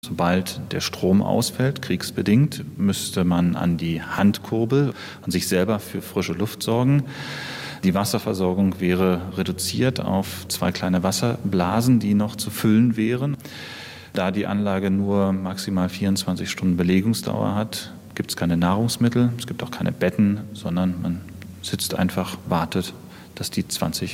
Sobald der Strom ausfällt, kriegsbedingt, müsste man an die Handkurbel und sich selber für frische Luft sorgen. Die Wasserversorgung wäre reduziert auf 2 kleine Wasserblasen, die noch zu füllen wären. Da die Anlage nur maximal 24 Stunden Belegungsdauer hat, gibt es keine Nahrungsmittel, es gibt auch keine Betten, sondern man sitzt einfach, wartet, dass die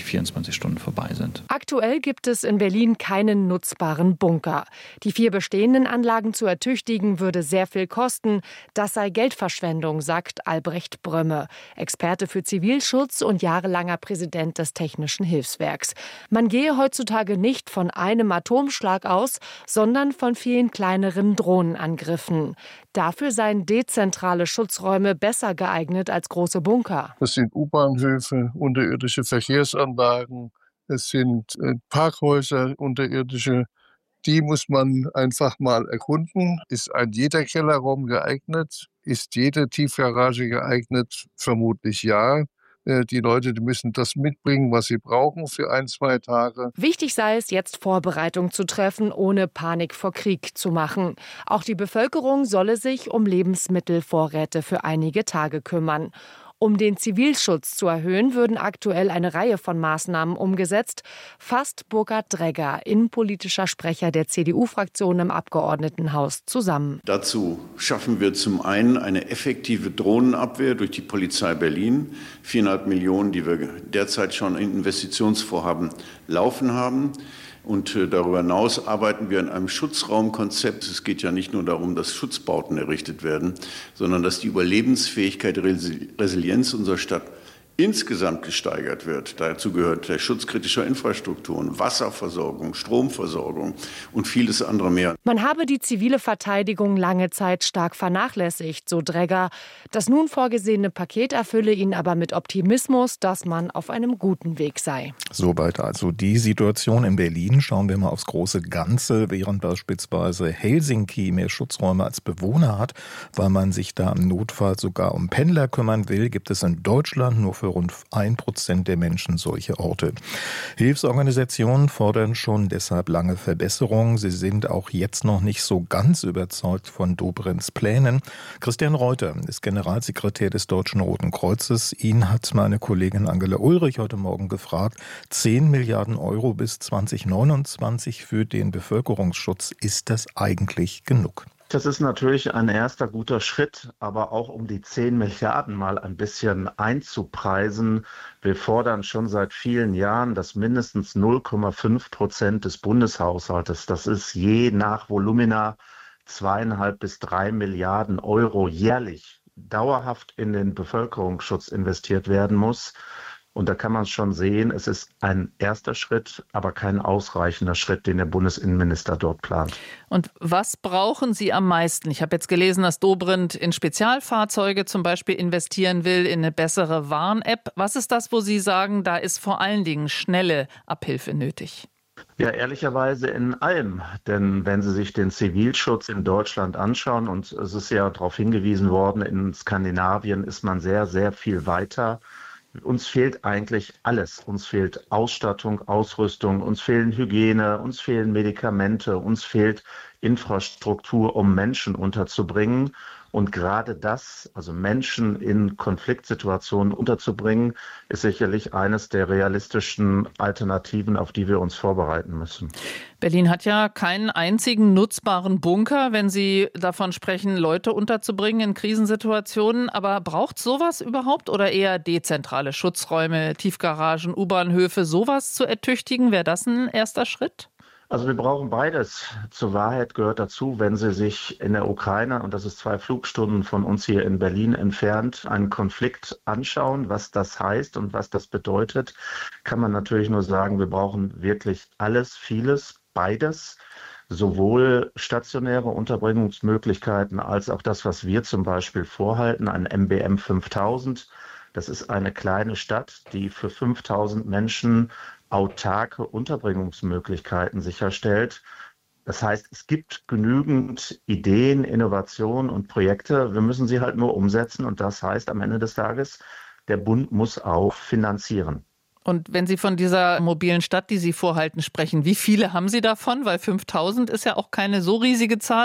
24 Stunden vorbei sind. Aktuell gibt es in Berlin keinen nutzbaren Bunker. Die 4 bestehenden Anlagen zu ertüchtigen, würde sehr viel kosten. Das sei Geldverschwendung, sagt Albrecht Brömme, Experte für Zivilschutz und jahrelanger Präsident des Technischen Hilfswerks. Man gehe heutzutage nicht von einem Atomschlag aus, sondern von vielen kleineren Drohnenangriffen. Dafür seien dezentrale Schutzräume besser geeignet als große Bunker. Das sind U-Bahnhöfe, unterirdische Verkehrsanlagen, es sind Parkhäuser, unterirdische. Die muss man einfach mal erkunden. Ist ein jeder Kellerraum geeignet? Ist jede Tiefgarage geeignet? Vermutlich ja. Die Leute, die müssen das mitbringen, was sie brauchen für 1-2 Tage. Wichtig sei es, jetzt Vorbereitungen zu treffen, ohne Panik vor Krieg zu machen. Auch die Bevölkerung solle sich um Lebensmittelvorräte für einige Tage kümmern. Um den Zivilschutz zu erhöhen, würden aktuell eine Reihe von Maßnahmen umgesetzt, fasst Burkhard Dregger, innenpolitischer Sprecher der CDU-Fraktion im Abgeordnetenhaus, zusammen. Dazu schaffen wir zum einen eine effektive Drohnenabwehr durch die Polizei Berlin, 4,5 Millionen, die wir derzeit schon in Investitionsvorhaben laufen haben. Und darüber hinaus arbeiten wir an einem Schutzraumkonzept. Es geht ja nicht nur darum, dass Schutzbauten errichtet werden, sondern dass die Überlebensfähigkeit, Resilienz unserer Stadt insgesamt gesteigert wird. Dazu gehört der Schutz kritischer Infrastrukturen, Wasserversorgung, Stromversorgung und vieles andere mehr. Man habe die zivile Verteidigung lange Zeit stark vernachlässigt, so Dregger. Das nun vorgesehene Paket erfülle ihn aber mit Optimismus, dass man auf einem guten Weg sei. Soweit also die Situation in Berlin. Schauen wir mal aufs große Ganze. Während beispielsweise Helsinki mehr Schutzräume als Bewohner hat, weil man sich da im Notfall sogar um Pendler kümmern will, gibt es in Deutschland nur für rund 1% der Menschen solche Orte. Hilfsorganisationen fordern schon deshalb lange Verbesserungen. Sie sind auch jetzt noch nicht so ganz überzeugt von Dobrindts Plänen. Christian Reuter ist Generalsekretär des Deutschen Roten Kreuzes. Ihn hat meine Kollegin Angela Ulrich heute Morgen gefragt. 10 Milliarden Euro bis 2029 für den Bevölkerungsschutz. Ist das eigentlich genug? Das ist natürlich ein erster guter Schritt, aber auch um die 10 Milliarden mal ein bisschen einzupreisen. Wir fordern schon seit vielen Jahren, dass mindestens 0,5% des Bundeshaushaltes, das ist je nach Volumina 2,5 bis 3 Milliarden Euro jährlich, dauerhaft in den Bevölkerungsschutz investiert werden muss. Und da kann man schon sehen, es ist ein erster Schritt, aber kein ausreichender Schritt, den der Bundesinnenminister dort plant. Und was brauchen Sie am meisten? Ich habe jetzt gelesen, dass Dobrindt in Spezialfahrzeuge zum Beispiel investieren will, in eine bessere Warn-App. Was ist das, wo Sie sagen, da ist vor allen Dingen schnelle Abhilfe nötig? Ja, ehrlicherweise in allem. Denn wenn Sie sich den Zivilschutz in Deutschland anschauen, und es ist ja darauf hingewiesen worden, in Skandinavien ist man sehr, sehr viel weiter. Uns fehlt eigentlich alles. Uns fehlt Ausstattung, Ausrüstung, uns fehlen Hygiene, uns fehlen Medikamente, uns fehlt Infrastruktur, um Menschen unterzubringen. Und gerade das, also Menschen in Konfliktsituationen unterzubringen, ist sicherlich eines der realistischen Alternativen, auf die wir uns vorbereiten müssen. Berlin hat ja keinen einzigen nutzbaren Bunker, wenn Sie davon sprechen, Leute unterzubringen in Krisensituationen. Aber braucht sowas überhaupt oder eher dezentrale Schutzräume, Tiefgaragen, U-Bahnhöfe, sowas zu ertüchtigen? Wäre das ein erster Schritt? Also wir brauchen beides. Zur Wahrheit gehört dazu, wenn Sie sich in der Ukraine, und das ist 2 Flugstunden von uns hier in Berlin entfernt, einen Konflikt anschauen, was das heißt und was das bedeutet, kann man natürlich nur sagen, wir brauchen wirklich alles, vieles, beides. Sowohl stationäre Unterbringungsmöglichkeiten als auch das, was wir zum Beispiel vorhalten, ein MBM 5000. Das ist eine kleine Stadt, die für 5000 Menschen autarke Unterbringungsmöglichkeiten sicherstellt. Das heißt, es gibt genügend Ideen, Innovationen und Projekte. Wir müssen sie halt nur umsetzen und das heißt am Ende des Tages, der Bund muss auch finanzieren. Und wenn Sie von dieser mobilen Stadt, die Sie vorhalten, sprechen, wie viele haben Sie davon? Weil 5000 ist ja auch keine so riesige Zahl.